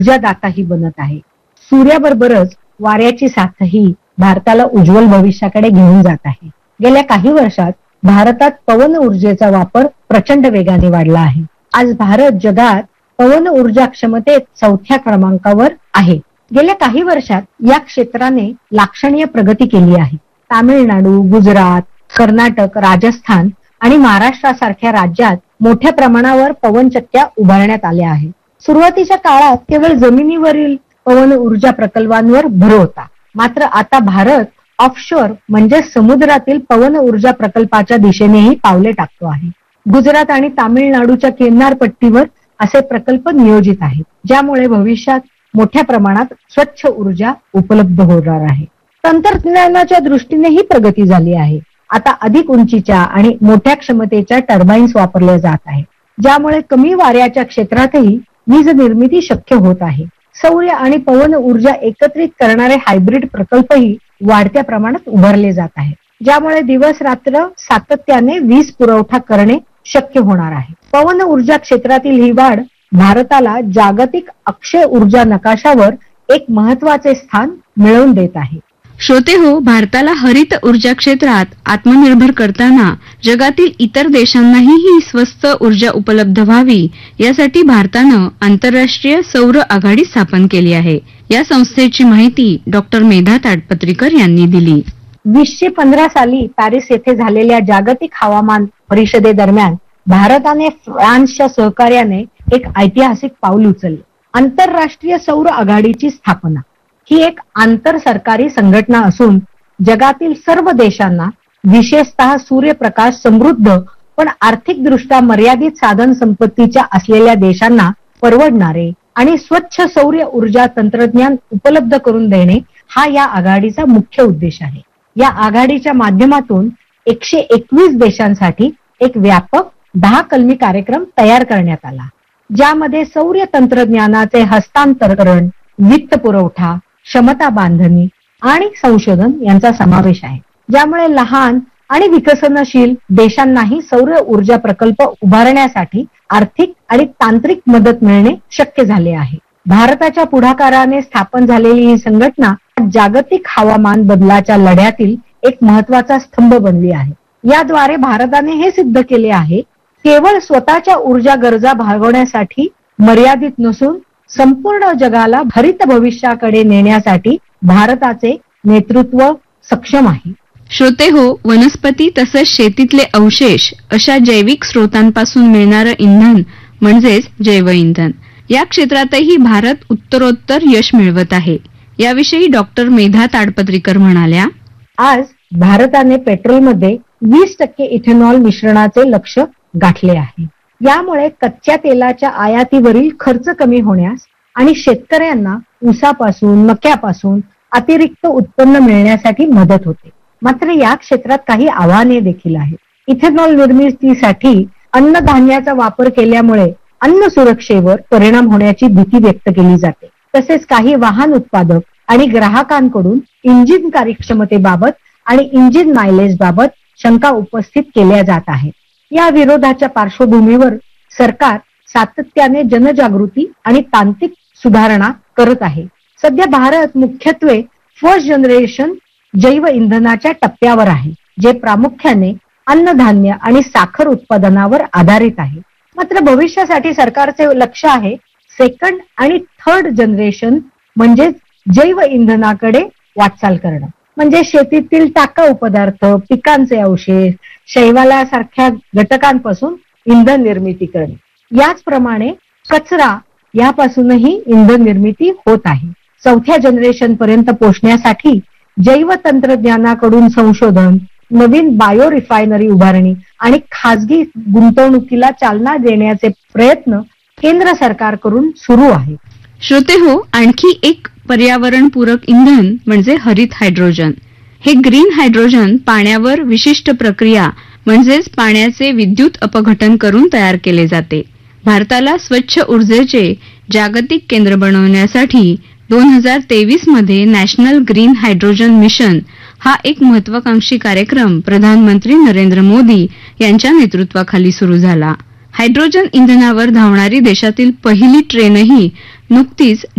ऊर्जादाताही बनत आहे. सूर्याबरोबरच वाऱ्याची साथही भारताला उज्ज्वल भविष्याकडे घेऊन जात आहे. गेल्या काही वर्षात भारतात पवन ऊर्जेचा वापर प्रचंड वेगाने वाढला आहे. आज भारत जगात पवन ऊर्जा क्षमतेत 4थ्या क्रमांकावर आहे. गेल्या काही वर्षात या क्षेत्राने लक्षणीय प्रगती केली आहे. तामिळनाडू, गुजरात, कर्नाटक, राजस्थान आणि महाराष्ट्रासारख्या राज्यात मोठ्या प्रमाणावर पवनचक्क्या उभारण्यात आल्या आहेत. सुरुवातीच्या काळात केवळ जमिनीवरील पवन ऊर्जा प्रकल्पांवर भर होता. मात्र आता भारत ऑफशोर म्हणजे समुद्रातील पवन ऊर्जा प्रकल्पाच्या दिशेनेही पावले टाकतो आहे. गुजरात आणि तामिळनाडूच्या किनारपट्टीवर असे प्रकल्प नियोजित आहेत, ज्यामुळे भविष्यात मोठ्या प्रमाणात स्वच्छ ऊर्जा उपलब्ध होणार आहे. तंत्रज्ञानाच्या दृष्टीनेही प्रगती झाली आहे. आता अधिक उंचीच्या आणि मोठ्या क्षमतेच्या टर्बाईन्स वापरल्या जात आहेत, ज्यामुळे कमी वाऱ्याच्या क्षेत्रातही वीज निर्मिती शक्य होत आहे. सौर आणि पवन ऊर्जा एकत्रित करणारे हायब्रिड प्रकल्पही वाढत्या प्रमाणात उभारले जात आहेत, ज्यामुळे दिवस रात्र सातत्याने वीज पुरवठा करणे शक्य होणार आहे. पवन ऊर्जा क्षेत्रातील ही वाढ भारताला जागतिक अक्षय ऊर्जा नकाशावर एक महत्वाचे स्थान मिळवून देत आहे. श्रोते हो, भारताला हरित ऊर्जा क्षेत्रात आत्मनिर्भर करताना जगातील इतर देशांनाही ही स्वस्त ऊर्जा उपलब्ध व्हावी यासाठी भारतानं आंतरराष्ट्रीय सौर आघाडी स्थापन केली आहे. या संस्थेची माहिती डॉक्टर मेधा ताडपत्रीकर यांनी दिली. 2015 साली पॅरिस येथे झालेल्या जागतिक हवामान परिषदेदरम्यान भारताने फ्रान्सच्या सहकार्याने एक ऐतिहासिक पाऊल उचलले. आंतरराष्ट्रीय सौर आघाडीची स्थापना ही एक आंतर सरकारी संघटना असून जगातील सर्व देशांना, विशेषतः सूर्यप्रकाश समृद्ध पण आर्थिकदृष्ट्या मर्यादित साधन संपत्तीच्या असलेल्या देशांना परवडणारे आणि स्वच्छ सौर ऊर्जा तंत्रज्ञान उपलब्ध करून देणे हा या आघाडीचा मुख्य उद्देश आहे. या आघाडीच्या माध्यमातून 121 देशांसाठी एक व्यापक 10 कलमी कार्यक्रम तयार करण्यात आला, ज्यामध्ये सौर तंत्रज्ञानाचे हस्तांतरण, वित्त पुरवठा, क्षमता बांधणी आणि संशोधन यांचा समावेश आहे, ज्यामुळे लहान आणि विकसनशील देशांनाही सौर ऊर्जा प्रकल्प उभारण्यासाठी आर्थिक आणि तांत्रिक मदत मिळणे शक्य झाले आहे. भारताच्या पुढाकाराने स्थापन झालेली ही संघटना जागतिक हवामान बदलाच्या लढ्यातील एक महत्वाचा स्तंभ बनली आहे. याद्वारे भारताने हे सिद्ध केले आहे, केवळ स्वतःच्या ऊर्जा गरजा भागवण्यासाठी मर्यादित नसून संपूर्ण जगाला हरित भविष्याकडे नेण्यासाठी भारताचे नेतृत्व सक्षम आहे. श्रोते हो, वनस्पती तसंच शेतीतले अवशेष अशा जैविक स्रोतांपासून मिळणारं इंधन म्हणजेच जैवइंधन या क्षेत्रातही भारत उत्तरोत्तर यश मिळवत आहे. याविषयी डॉक्टर मेधा ताडपत्रीकर म्हणाल्या, आज भारताने पेट्रोलमध्ये 20% इथेनॉल मिश्रणाचे लक्ष्य गाठले आहे. यामुळे कच्च्या तेलाच्या आयातीवरील खर्च कमी होण्यास आणि शेतकऱ्यांना ऊसापासून, मक्यापासून अतिरिक्त उत्पन्न मिळण्यासाठी मदत होते. मात्र या क्षेत्रात काही आव्हाने देखील आहेत. इथेनॉल निर्मितीसाठी अन्नधान्याचा वापर केल्यामुळे अन्न सुरक्षेवर परिणाम होण्याची भीती व्यक्त केली जाते. तसेच काही वाहन उत्पादक आणि ग्राहकांकडून इंजिन कार्यक्षमतेबाबत आणि इंजिन मायलेज बाबत शंका उपस्थित केल्या जात आहेत. या विरोधाच्या पार्श्वभूमीवर सरकार सातत्याने जनजागृती आणि तांत्रिक सुधारणा करत आहे. सध्या भारत मुख्यत्वे फर्स्ट जनरेशन जैव इंधनाच्या टप्प्यावर आहे, जे प्रामुख्याने अन्नधान्य आणि साखर उत्पादनावर आधारित आहे. मात्र भविष्यासाठी सरकारचे लक्ष आहे सेकंड आणि थर्ड जनरेशन म्हणजे जैव इंधनाकडे वाटचाल करणं. म्हणजे शेतीतील टाकाऊ पदार्थ, पिकांचे अवशेष, शैवालासारख्या घटकांपासून इंधन निर्मिती करणे. याचप्रमाणे कचरा यापासूनही इंधन निर्मिती होत आहे. 4थ्या जनरेशन पर्यंत पोहोचण्यासाठी जैव तंत्रज्ञानाकडून संशोधन, नवीन बायो रिफायनरी उभारणी आणि खासगी गुंतवणुकीला चालना देण्याचे प्रयत्न केंद्र सरकारकडून सुरू आहेत. श्रोते हो, आणखी एक पर्यावरणपूरक इंधन म्हणजे हरित हायड्रोजन. हे ग्रीन हायड्रोजन पाण्यावर विशिष्ट प्रक्रिया म्हणजेच पाण्याचे विद्युत अपघटन करून तयार केले जाते. भारताला स्वच्छ ऊर्जेचे जागतिक केंद्र बनवण्यासाठी 2023 मध्ये नॅशनल ग्रीन हायड्रोजन मिशन हा एक महत्वाकांक्षी कार्यक्रम प्रधानमंत्री नरेंद्र मोदी यांच्या नेतृत्वाखाली सुरू झाला. हायड्रोजन इंधनावर धावणारी देशातील पहिली ट्रेनही नुकतीच